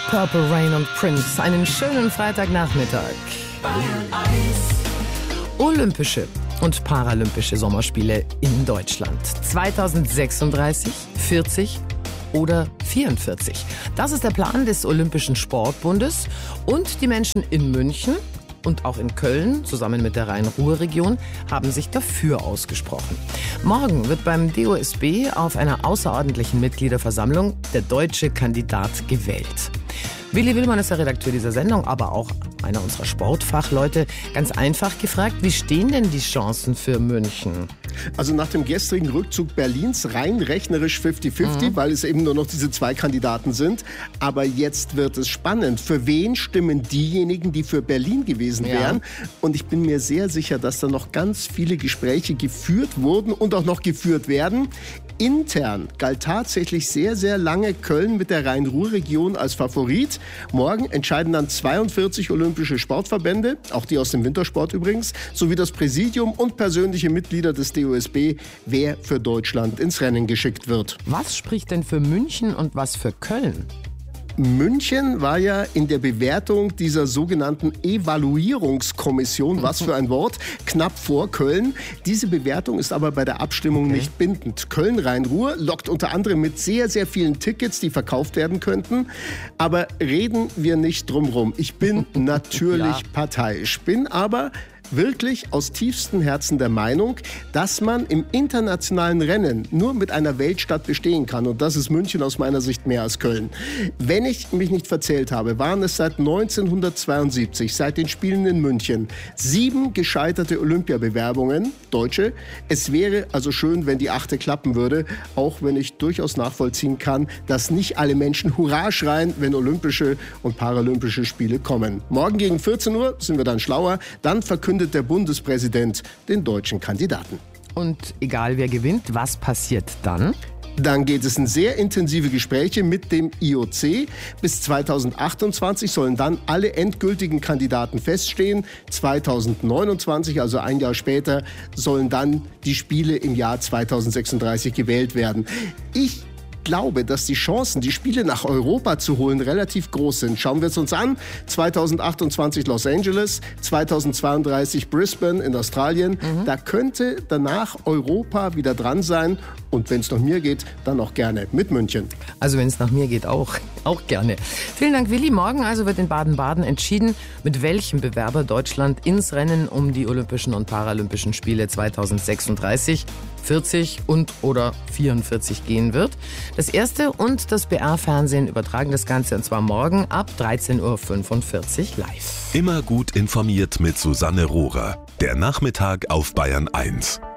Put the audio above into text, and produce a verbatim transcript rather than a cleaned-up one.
Purple Rain und Prince. Einen schönen Freitagnachmittag. Olympische und Paralympische Sommerspiele in Deutschland. zweitausendsechsunddreißig, vierzig oder vierundvierzig. Das ist der Plan des Olympischen Sportbundes. Und die Menschen in München und auch in Köln, zusammen mit der Rhein-Ruhr-Region, haben sich dafür ausgesprochen. Morgen wird beim D O S B auf einer außerordentlichen Mitgliederversammlung der deutsche Kandidat gewählt. Willi Willmann ist der Redakteur dieser Sendung, aber auch einer unserer Sportfachleute. Ganz einfach gefragt, wie stehen denn die Chancen für München? Also nach dem gestrigen Rückzug Berlins rein rechnerisch fünfzig fünfzig, mhm. weil es eben nur noch diese zwei Kandidaten sind. Aber jetzt wird es spannend. Für wen stimmen diejenigen, die für Berlin gewesen wären? Ja. Und ich bin mir sehr sicher, dass da noch ganz viele Gespräche geführt wurden und auch noch geführt werden. Intern galt tatsächlich sehr, sehr lange Köln mit der Rhein-Ruhr-Region als Favorit. Morgen entscheiden dann zweiundvierzig olympische Sportverbände, auch die aus dem Wintersport übrigens, sowie das Präsidium und persönliche Mitglieder des D O S B, wer für Deutschland ins Rennen geschickt wird. Was spricht denn für München und was für Köln? München war ja in der Bewertung dieser sogenannten Evaluierungskommission, was für ein Wort, knapp vor Köln. Diese Bewertung ist aber bei der Abstimmung okay. nicht bindend. Köln-Rhein-Ruhr lockt unter anderem mit sehr, sehr vielen Tickets, die verkauft werden könnten. Aber reden wir nicht drumrum. Ich bin natürlich ja. parteiisch, bin aber wirklich aus tiefstem Herzen der Meinung, dass man im internationalen Rennen nur mit einer Weltstadt bestehen kann. Und das ist München aus meiner Sicht mehr als Köln. Wenn ich mich nicht verzählt habe, waren es seit neunzehnhundertzweiundsiebzig, seit den Spielen in München, sieben gescheiterte Olympiabewerbungen, deutsche. Es wäre also schön, wenn die achte klappen würde, auch wenn ich durchaus nachvollziehen kann, dass nicht alle Menschen Hurra schreien, wenn olympische und paralympische Spiele kommen. Morgen gegen vierzehn Uhr sind wir dann schlauer. Dann verkündet der Bundespräsident den deutschen Kandidaten. Und egal wer gewinnt, was passiert dann? Dann geht es in sehr intensive Gespräche mit dem I O C. Bis zweitausendachtundzwanzig sollen dann alle endgültigen Kandidaten feststehen. zweitausendneunundzwanzig, also ein Jahr später, sollen dann die Spiele im Jahr zweitausendsechsunddreißig gewählt werden. Ich glaube, dass die Chancen, die Spiele nach Europa zu holen, relativ groß sind. Schauen wir es uns an. zweitausendachtundzwanzig Los Angeles, zweitausendzweiunddreißig Brisbane in Australien. Mhm. Da könnte danach Europa wieder dran sein. Und wenn es nach mir geht, dann auch gerne mit München. Also wenn es nach mir geht, auch, auch gerne. Vielen Dank, Willi. Morgen also wird in Baden-Baden entschieden, mit welchem Bewerber Deutschland ins Rennen um die Olympischen und Paralympischen Spiele zweitausendsechsunddreißig, vierzig und oder vierundvierzig gehen wird. Das Erste und das B R-Fernsehen übertragen das Ganze, und zwar morgen ab dreizehn Uhr fünfundvierzig live. Immer gut informiert mit Susanne Rohrer. Der Nachmittag auf Bayern eins.